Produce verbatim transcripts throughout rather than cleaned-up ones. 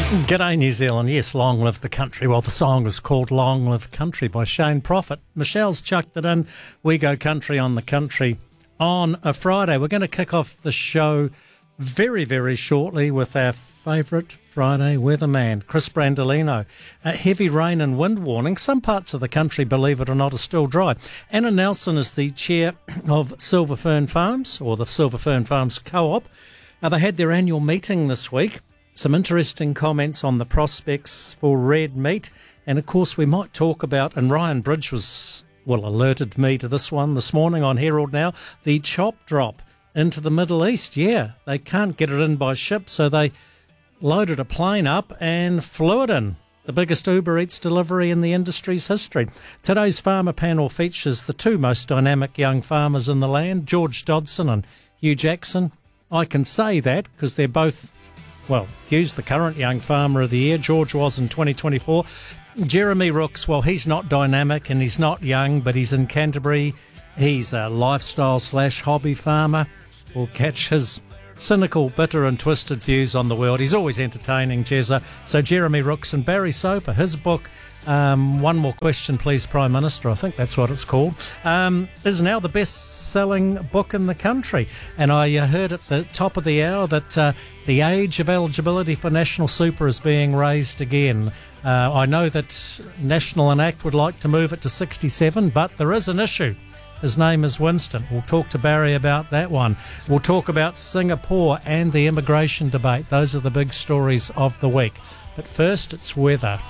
G'day New Zealand, yes, long live the country. Well, the song is called Long Live Country by Shane Prophet. Michelle's chucked it in. We go country on the country on a Friday. We're going to kick off the show very, very shortly with our favourite Friday weatherman, Chris Brandolino. Uh, heavy rain and wind warning. Some parts of the country, believe it or not, are still dry. Anna Nelson is the chair of Silver Fern Farms, or the Silver Fern Farms Co-op. Uh, they had their annual meeting this week. Some interesting comments on the prospects for red meat. And, of course, we might talk about, and Ryan Bridge was, well, alerted me to this one this morning on Herald Now, the chop drop into the Middle East. Yeah, they can't get it in by ship, so they loaded a plane up and flew it in. The biggest Uber Eats delivery in the industry's history. Today's farmer panel features the two most dynamic young farmers in the land, George Dodson and Hugh Jackson. I can say that because they're both... Well, Hugh's the current Young Farmer of the Year. George was in twenty twenty-four. Jeremy Rooks, well, he's not dynamic and he's not young, but he's in Canterbury. He's a lifestyle slash hobby farmer. We'll catch his cynical, bitter and twisted views on the world. He's always entertaining, Jezza. So Jeremy Rooks and Barry Soper, his book, um, One More Question Please Prime Minister, I think that's what it's called, um, is now the best-selling book in the country. And I uh, heard at the top of the hour that uh, the age of eligibility for National Super is being raised again. Uh, I know that National Enact would like to move it to sixty-seven, but there is an issue. His name is Winston. We'll talk to Barry about that one. We'll talk about Singapore and the immigration debate. Those are the big stories of the week. But first, it's weather.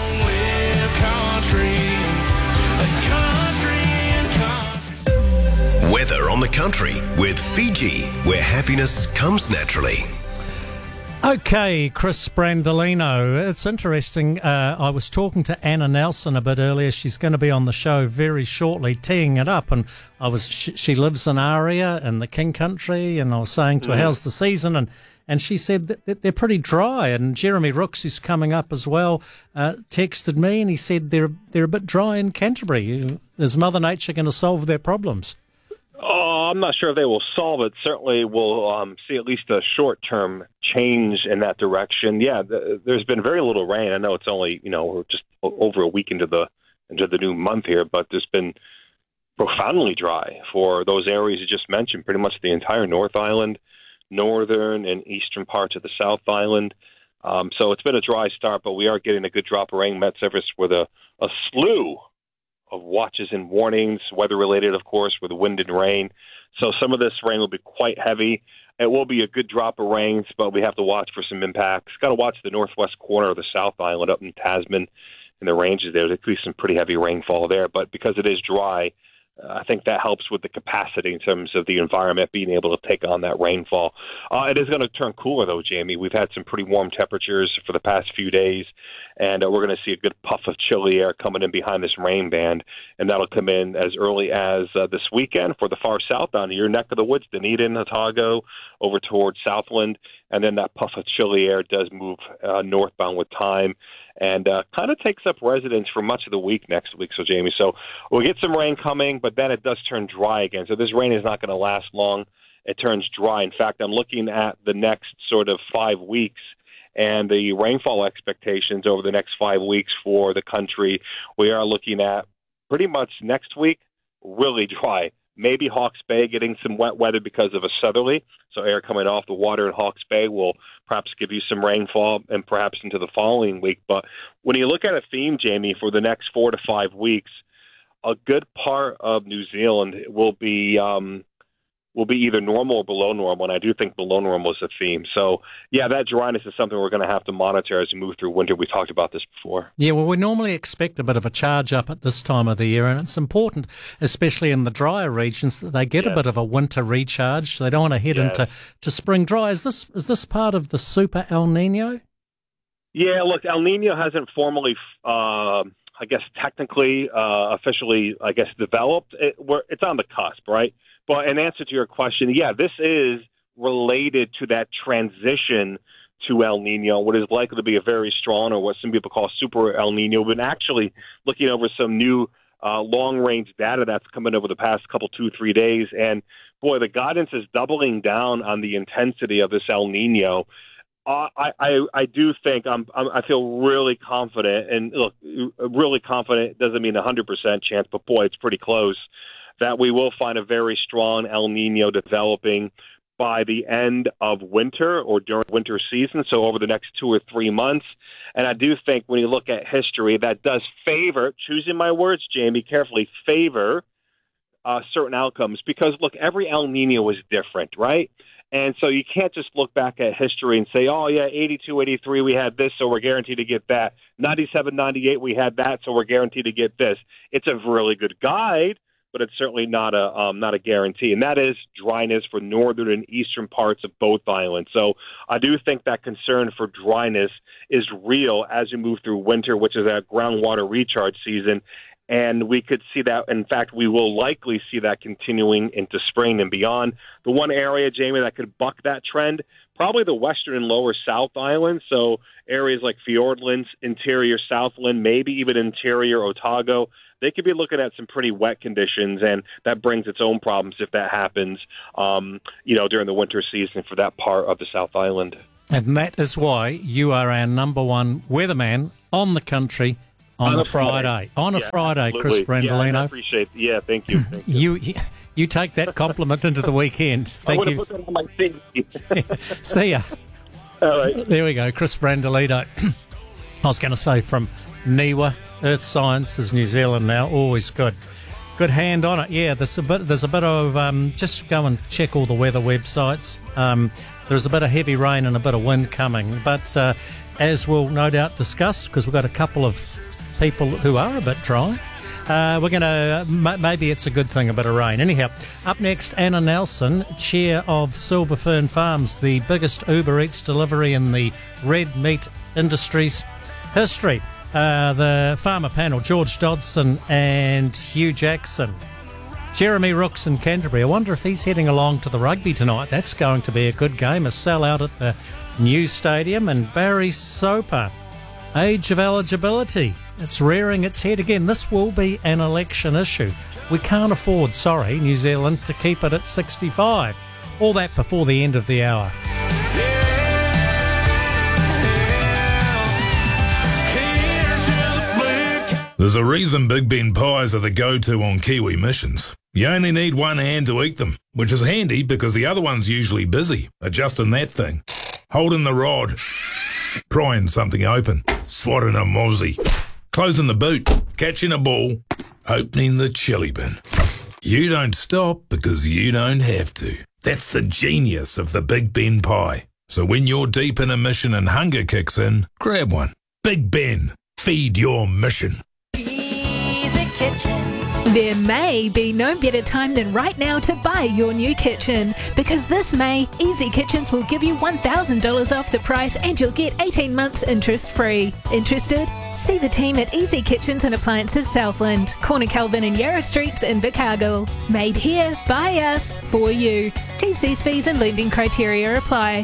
Weather on the country with Fiji, where happiness comes naturally. Okay, Chris Brandolino. It's interesting. Uh, I was talking to Anna Nelson a bit earlier. She's going to be on the show very shortly, teeing it up. And I was she, she lives in Aria in the King Country, and I was saying to her, how's the season? And and she said that, that they're pretty dry. And Jeremy Rooks, who's coming up as well, uh, texted me and he said they're they're a bit dry in Canterbury. Is Mother Nature going to solve their problems? Oh, I'm not sure if they will solve it. Certainly we'll um, see at least a short-term change in that direction. Yeah, th- there's been very little rain. I know it's only, you know, we're just over a week into the into the new month here, but there's been profoundly dry for those areas you just mentioned, pretty much the entire North Island, northern and eastern parts of the South Island. Um, so it's been a dry start, but we are getting a good drop of rain. Met Service with a, a slew of watches and warnings, weather-related, of course, with wind and rain. So some of this rain will be quite heavy. It will be a good drop of rains, but we have to watch for some impacts. Got to watch the northwest corner of the South Island up in Tasman and the ranges there. There could be some pretty heavy rainfall there, but because it is dry, uh, I think that helps with the capacity in terms of the environment being able to take on that rainfall. Uh, it is going to turn cooler, though, Jamie. We've had some pretty warm temperatures for the past few days, and uh, we're going to see a good puff of chilly air coming in behind this rain band, and that'll come in as early as uh, this weekend for the far south down to your neck of the woods, Dunedin, Otago, over towards Southland, and then that puff of chilly air does move uh, northbound with time and uh, kind of takes up residence for much of the week next week. So, Jamie, so we'll get some rain coming, but then it does turn dry again. So this rain is not going to last long. It turns dry. In fact, I'm looking at the next sort of five weeks and the rainfall expectations over the next five weeks for the country. We are looking at pretty much next week, really dry. Maybe Hawke's Bay getting some wet weather because of a southerly, so air coming off the water in Hawke's Bay will perhaps give you some rainfall and perhaps into the following week. But when you look at a theme, Jamie, for the next four to five weeks, a good part of New Zealand will be um, will be either normal or below normal, and I do think below normal is a theme. So, yeah, that dryness is something we're going to have to monitor as we move through winter. We talked about this before. Yeah, well, we normally expect a bit of a charge up at this time of the year, and it's important, especially in the drier regions, that they get yes. a bit of a winter recharge. So they don't want to head yes. into to spring dry. Is this is this part of the Super El Nino? Yeah, look, El Nino hasn't formally, uh, I guess, technically, uh, officially, I guess, developed. It, we're, it's on the cusp, right? But in answer to your question, yeah, this is related to that transition to El Nino, what is likely to be a very strong, or what some people call super El Nino. We've been actually looking over some new uh, long-range data that's come in over the past couple, two, three days. And, boy, the guidance is doubling down on the intensity of this El Nino. Uh, I, I I do think I'm, I'm I feel really confident, and look, really confident doesn't mean a hundred percent chance, but boy, it's pretty close that we will find a very strong El Nino developing by the end of winter or during winter season, so over the next two or three months. And I do think when you look at history, that does favor, choosing my words, Jamie, carefully, favor uh, certain outcomes. Because, look, every El Nino is different, right? And so you can't just look back at history and say, oh, yeah, eighty-two, eighty-three, we had this, so we're guaranteed to get that. ninety-seven, ninety-eight, we had that, so we're guaranteed to get this. It's a really good guide, but it's certainly not a um, not a guarantee. And that is dryness for northern and eastern parts of both islands. So I do think that concern for dryness is real as you move through winter, which is a groundwater recharge season. And we could see that, in fact, we will likely see that continuing into spring and beyond. The one area, Jamie, that could buck that trend, probably the western and lower South Island. So areas like Fiordlands, interior Southland, maybe even interior Otago, they could be looking at some pretty wet conditions, and that brings its own problems if that happens, um, you know, during the winter season for that part of the South Island. And that is why you are our number one weatherman on the country on, on a Friday. Friday. On a yeah, Friday, absolutely. Chris Brandolino. Yeah, I appreciate it. Yeah, thank you. Thank you. you. You take that compliment into the weekend. Thank I you. Put that on my C V. See ya. All right. There we go, Chris Brandolino. I was going to say from NIWA, Earth Sciences New Zealand now, always good. Good hand on it. Yeah, there's a bit, there's a bit of, um, just go and check all the weather websites. Um, there's a bit of heavy rain and a bit of wind coming. But uh, as we'll no doubt discuss, because we've got a couple of people who are a bit dry, uh, we're going to, m- maybe it's a good thing, a bit of rain. Anyhow, up next, Anna Nelson, chair of Silver Fern Farms, the biggest Uber Eats delivery in the red meat industry's history. Uh, the farmer panel, George Dodson and Hugh Jackson. Jeremy Rooks in Canterbury. I wonder if he's heading along to the rugby tonight. That's going to be a good game. A sellout at the new stadium. And Barry Soper, age of eligibility. It's rearing its head again. This will be an election issue. We can't afford, sorry, New Zealand, to keep it at sixty-five. All that before the end of the hour. There's a reason Big Ben pies are the go-to on Kiwi missions. You only need one hand to eat them, which is handy because the other one's usually busy, adjusting that thing, holding the rod, prying something open, swatting a mozzie, closing the boot, catching a ball, opening the chili bin. You don't stop because you don't have to. That's the genius of the Big Ben pie. So when you're deep in a mission and hunger kicks in, grab one. Big Ben, feed your mission. There may be no better time than right now to buy your new kitchen, because this May, Easy Kitchens will give you one thousand dollars off the price and you'll get eighteen months interest free. Interested? See the team at Easy Kitchens and Appliances Southland, Corner Calvin and Yarra Streets in Invercargill. Made here, by us, for you. T Cs fees and lending criteria apply.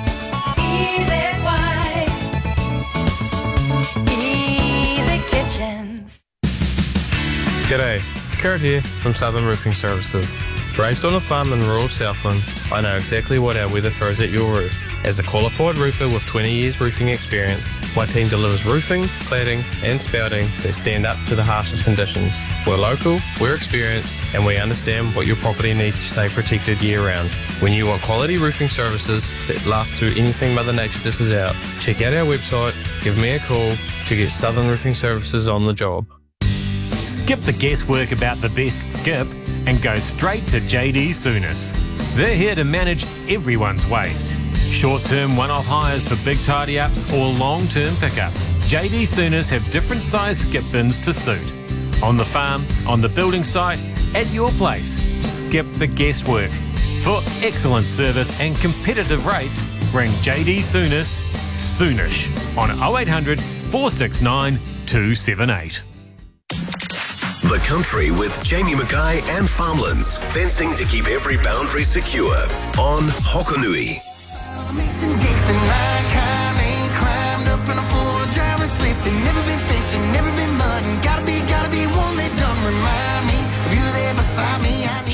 Easy Kitchens. G'day, Kurt here from Southern Roofing Services. Raised on a farm in rural Southland, I know exactly what our weather throws at your roof. As a qualified roofer with twenty years roofing experience, my team delivers roofing, cladding and spouting that stand up to the harshest conditions. We're local, we're experienced, and we understand what your property needs to stay protected year round. When you want quality roofing services that last through anything Mother Nature dishes out, check out our website, give me a call to get Southern Roofing Services on the job. Skip the guesswork about the best skip and go straight to J D Souness. They're here to manage everyone's waste. Short-term one-off hires for big tidy-ups or long-term pickup. J D Souness have different size skip bins to suit. On the farm, on the building site, at your place. Skip the guesswork. For excellent service and competitive rates, ring J D Souness soonish on oh eight hundred, four six nine, two seven eight. The Country with Jamie Mackay and Farmlands. Fencing to keep every boundary secure. On Hokonui. Mason Dixon, line kind ain't climbed up in a four-drive and slipped and never been fishing, never been mudding. Gotta be, gotta be one that done remind me of you there beside me.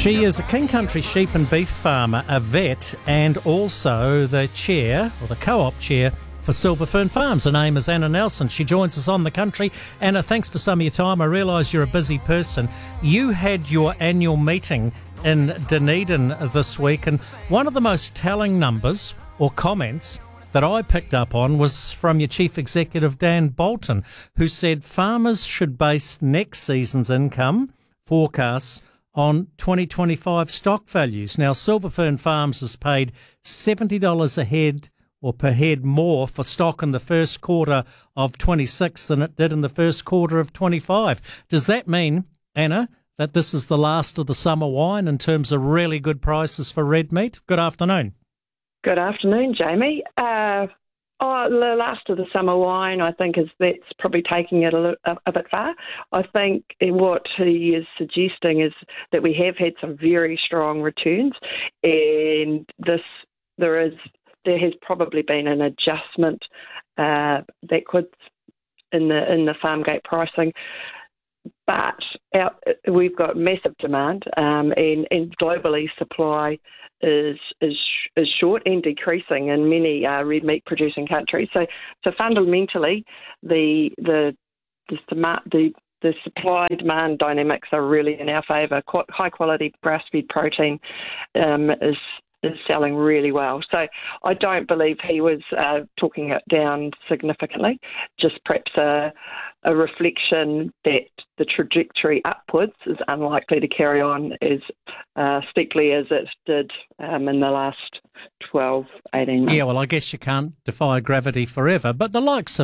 She is a King Country sheep and beef farmer, a vet, and also the chair, or the co-op chair, for Silver Fern Farms. Her name is Anna Nelson. She joins us on The Country. Anna, thanks for some of your time. I realise you're a busy person. You had your annual meeting in Dunedin this week, and one of the most telling numbers or comments that I picked up on was from your chief executive, Dan Bolton, who said farmers should base next season's income forecasts on twenty twenty-five stock values. Now, Silver Fern Farms has paid seventy dollars a head or per head more for stock in the first quarter of twenty-six than it did in the first quarter of twenty-five. Does that mean, Anna, that this is the last of the summer wine in terms of really good prices for red meat? Good afternoon. Good afternoon, Jamie. Uh, oh, the last of the summer wine, I think, is that's probably taking it a, little, a, a bit far. I think what he is suggesting is that we have had some very strong returns, and this there is there has probably been an adjustment uh, that could in the in the farm gate pricing. But our, we've got massive demand, um, and, and globally supply is is is short and decreasing in many uh, red meat producing countries. So so fundamentally, the the the the, the supply demand dynamics are really in our favour. Qu- high quality grass fed protein um, is. is selling really well. So I don't believe he was uh, talking it down significantly, just perhaps a, a reflection that the trajectory upwards is unlikely to carry on as uh, steeply as it did um, in the last twelve, eighteen months. Yeah, well, I guess you can't defy gravity forever, but the likes of